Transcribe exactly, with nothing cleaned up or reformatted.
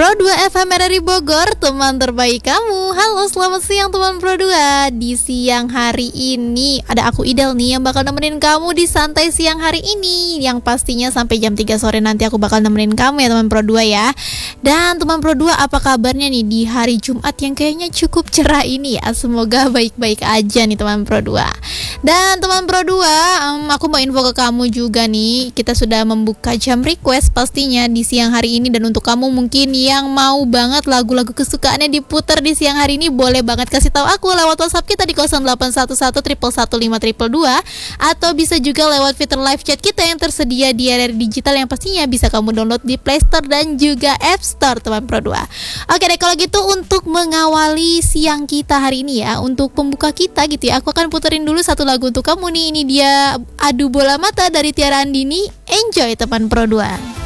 Pro dua F M R R I Bogor, teman terbaik kamu. Halo, selamat siang teman Pro dua. Di siang hari ini ada aku Idel nih yang bakal nemenin kamu di santai siang hari ini, yang pastinya sampai jam tiga sore nanti aku bakal nemenin kamu ya teman Pro dua ya. Dan teman Pro dua, apa kabarnya nih di hari Jumat yang kayaknya cukup cerah ini ya? Semoga baik-baik aja nih teman Pro dua. Dan teman Pro dua, um, aku mau info ke kamu juga nih, kita sudah membuka jam request pastinya di siang hari ini. Dan untuk kamu mungkin yang mau banget lagu-lagu kesukaannya diputar di siang hari ini, boleh banget kasih tahu aku lewat WhatsApp kita di nol delapan satu satu satu satu lima dua dua, atau bisa juga lewat fitur live chat kita yang tersedia di R R I Digital, yang pastinya bisa kamu download di Play Store dan juga App Store teman Pro dua. Oke deh, kalau gitu untuk mengawali siang kita hari ini ya, untuk pembuka kita gitu ya, aku akan puterin dulu satu lagu untuk kamu nih. Ini dia Adu Bola Mata dari Tiara Andini. Enjoy teman Pro dua.